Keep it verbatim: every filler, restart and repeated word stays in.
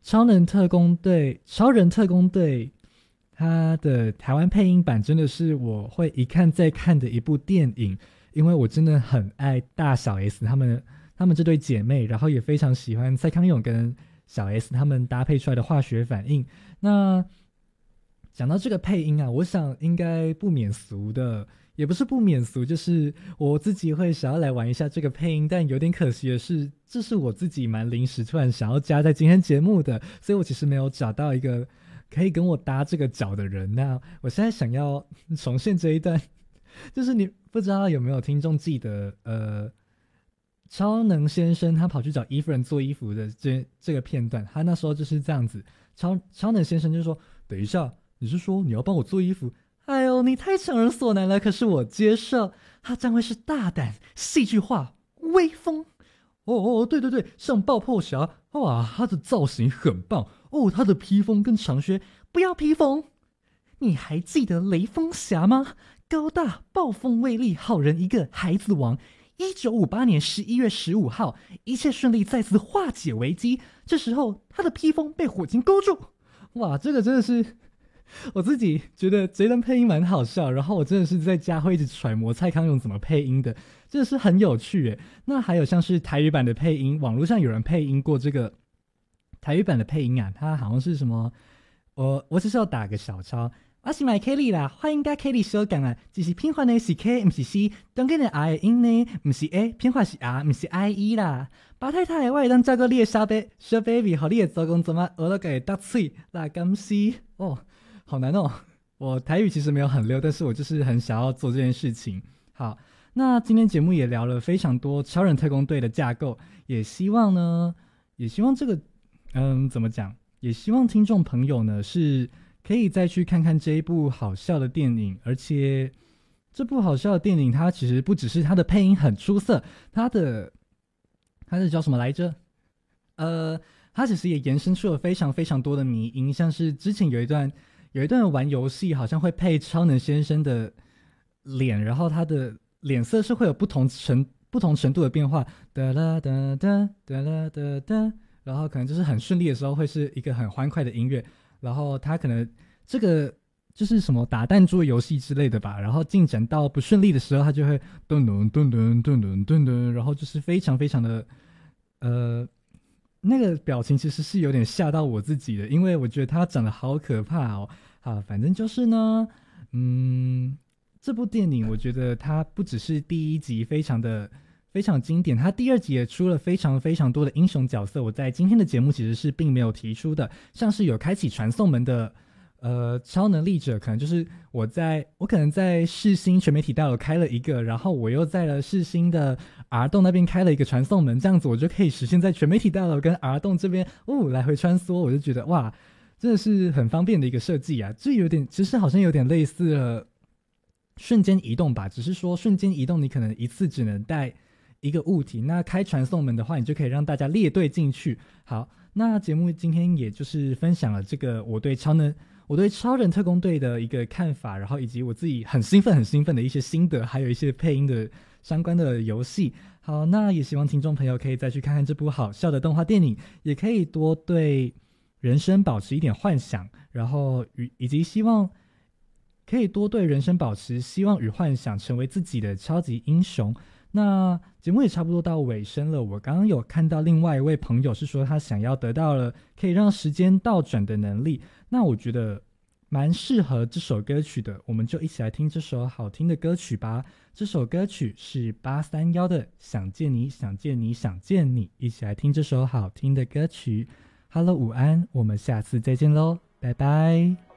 超能特工队，超人特工队，它的台湾配音版真的是我会一看再看的一部电影，因为我真的很爱大小 S 他们他们这对姐妹，然后也非常喜欢蔡康永跟小 S 他们搭配出来的化学反应。那讲到这个配音啊，我想应该不免俗的，也不是不免俗，就是我自己会想要来玩一下这个配音，但有点可惜的是，这是我自己蛮临时突然想要加在今天节目的，所以我其实没有找到一个可以跟我搭这个角的人。那我现在想要重现这一段，就是你不知道有没有听众记得，呃，超能先生他跑去找衣服人做衣服的这这个片段，他那时候就是这样子，超超能先生就说：等一下，你是说你要帮我做衣服？哎呦，你太强人所难了，可是我接受。他将会是大胆、戏剧化、威风。哦哦，对对对，像爆破侠，哇，他的造型很棒哦，他的披风跟长靴，不要披风。你还记得雷锋侠吗？高大、暴风威力，好人一个，孩子王。一九五八年十一月十五号，一切顺利，再次化解危机。这时候，他的披风被火星勾住。哇，这个真的是我自己觉得这段配音蛮好笑，然后我真的是在家会一直揣摩蔡康永怎么配音的，真的是很有趣耶。那还有像是台语版的配音，网络上有人配音过这个台语版的配音啊，它好像是什么，我我只是要打个小抄。我是买 Kelly 啦，欢迎甲 Kelly 小讲啊，只是拼法呢是 K 不是 C， 当今的 I 的音呢不是 A， 拼法是 R 不是 I E 啦。巴太太，我会当照顾你的小 baby， 小 baby， 和你的做工怎么学了个搭嘴啦，感谢哦，好难哦。我台语其实没有很溜，但是我就是很想要做这件事情。好，那今天节目也聊了非常多超人特工队的架构，也希望呢，也希望这个，嗯，怎么讲？也希望听众朋友呢是可以再去看看这一部好笑的电影，而且这部好笑的电影它其实不只是它的配音很出色，它的它是叫什么来着？呃，它其实也延伸出了非常非常多的迷因，像是之前有一段有一段玩游戏，好像会配超能先生的脸，然后他的脸色是会有不同程不同程度的变化，哒啦哒哒哒啦哒哒，然后可能就是很顺利的时候会是一个很欢快的音乐，然后他可能这个就是什么打弹珠的游戏之类的吧，然后进展到不顺利的时候，他就会噔噔噔噔噔噔噔噔，然后就是非常非常的呃。那个表情其实是有点吓到我自己的，因为我觉得他长得好可怕哦。好，反正就是呢，嗯，这部电影我觉得它不只是第一集非常的非常经典，它第二集也出了非常非常多的英雄角色，我在今天的节目其实是并没有提出的，像是有开启传送门的呃超能力者，可能就是我在我可能在世新全媒体大楼开了一个，然后我又在了世新的 R 栋那边开了一个传送门，这样子我就可以实现在全媒体大楼跟 R 栋这边哦来回穿梭，我就觉得哇，真的是很方便的一个设计啊！这有点其实好像有点类似了瞬间移动吧，只是说瞬间移动你可能一次只能带一个物体，那开传送门的话，你就可以让大家列队进去。好，那节目今天也就是分享了这个我对超能。我对超人特工队的一个看法，然后以及我自己很兴奋、很兴奋的一些心得，还有一些配音的相关的游戏。好，那也希望听众朋友可以再去看看这部好笑的动画电影，也可以多对人生保持一点幻想，然后与以及希望可以多对人生保持希望与幻想，成为自己的超级英雄。那节目也差不多到尾声了，我刚刚有看到另外一位朋友是说他想要得到了可以让时间倒转的能力，那我觉得蛮适合这首歌曲的，我们就一起来听这首好听的歌曲吧。这首歌曲是八三一的想见你想见你想见你，一起来听这首好听的歌曲。Hello 午安，我们下次再见咯，拜拜。